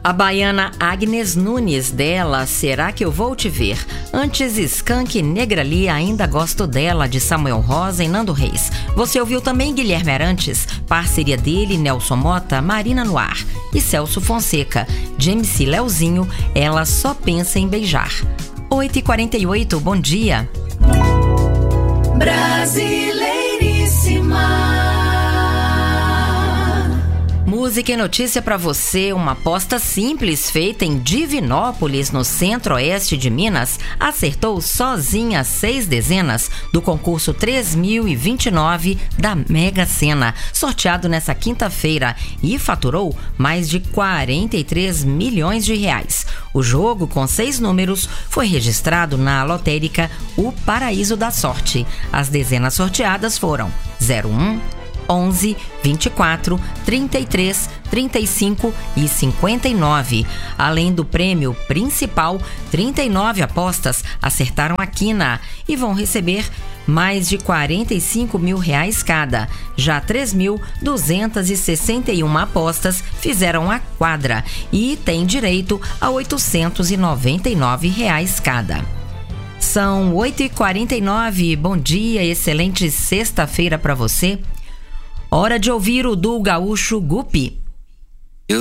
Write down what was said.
A baiana Agnes Nunes, dela Será Que Eu Vou Te Ver. Antes Skank, Negra Lee, Ainda Gosto Dela, de Samuel Rosa e Nando Reis. Você ouviu também Guilherme Arantes, parceria dele, Nelson Mota, Marina no Ar. E Celso Fonseca, de MC Leozinho, Ela Só Pensa em Beijar. 8h48, bom dia. Brasileiríssima. Música e notícia para você. Uma aposta simples feita em Divinópolis, no centro-oeste de Minas, acertou sozinha 6 dezenas do concurso 3029 da Mega Sena, sorteado nessa quinta-feira, e faturou mais de 43 milhões de reais. O jogo, com 6 números, foi registrado na lotérica O Paraíso da Sorte. As dezenas sorteadas foram 01, 11, 24, 33, 35 e 59. Além do prêmio principal, 39 apostas acertaram a quina e vão receber mais de 45 mil reais cada. Já 3.261 apostas fizeram a quadra e têm direito a 899 reais cada. São 8h49, bom dia, excelente sexta-feira para você. Hora de ouvir o duo gaúcho Gupi.